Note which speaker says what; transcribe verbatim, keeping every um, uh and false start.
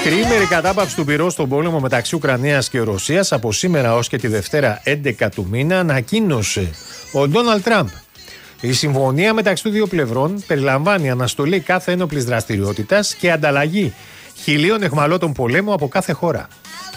Speaker 1: Τριήμερη κατάπαυση του πυρός στον πόλεμο μεταξύ Ουκρανίας και Ρωσίας από σήμερα ως και τη Δευτέρα έντεκα του μήνα ανακοίνωσε ο Ντόναλντ Τραμπ. Η συμφωνία μεταξύ των δύο πλευρών περιλαμβάνει αναστολή κάθε ένοπλης δραστηριότητας και ανταλλαγή χιλίων αιχμαλώτων πολέμου από κάθε χώρα.